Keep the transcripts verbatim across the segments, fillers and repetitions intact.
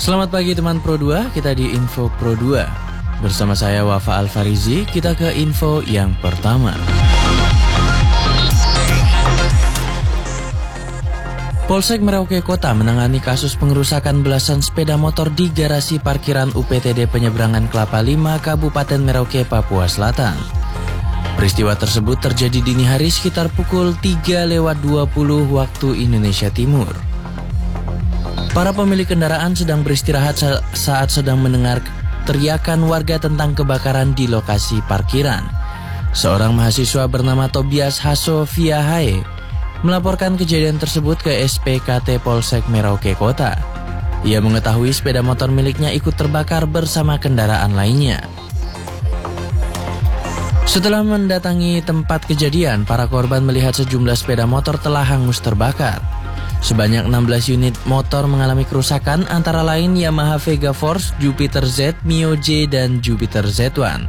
Selamat pagi teman Pro dua, kita di Info Pro dua. Bersama saya Wafa Alfarizi, kita ke info yang pertama. Polsek Merauke Kota menangani kasus pengerusakan belasan sepeda motor di garasi parkiran U P T D Penyeberangan Kelapa lima, Kabupaten Merauke, Papua Selatan. Peristiwa tersebut terjadi dini hari sekitar pukul tiga lewat dua puluh waktu Indonesia Timur. Para pemilik kendaraan sedang beristirahat saat sedang mendengar teriakan warga tentang kebakaran di lokasi parkiran. Seorang mahasiswa bernama Tobias Hasso Viahae melaporkan kejadian tersebut ke S P K T Polsek Merauke Kota. Ia mengetahui sepeda motor miliknya ikut terbakar bersama kendaraan lainnya. Setelah mendatangi tempat kejadian, para korban melihat sejumlah sepeda motor telah hangus terbakar. Sebanyak enam belas unit motor mengalami kerusakan, antara lain Yamaha Vega Force, Jupiter Z, Mio J, dan Jupiter Z satu.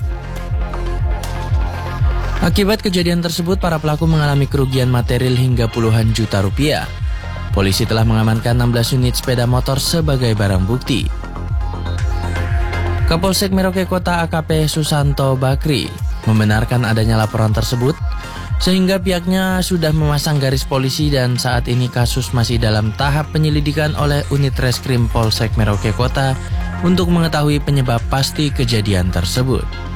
Akibat kejadian tersebut, para pelaku mengalami kerugian material hingga puluhan juta rupiah. Polisi telah mengamankan enam belas unit sepeda motor sebagai barang bukti. Kapolsek Merauke Kota A K P Susanto Bakri membenarkan adanya laporan tersebut, sehingga pihaknya sudah memasang garis polisi dan saat ini kasus masih dalam tahap penyelidikan oleh unit reskrim Polsek Merauke Kota untuk mengetahui penyebab pasti kejadian tersebut.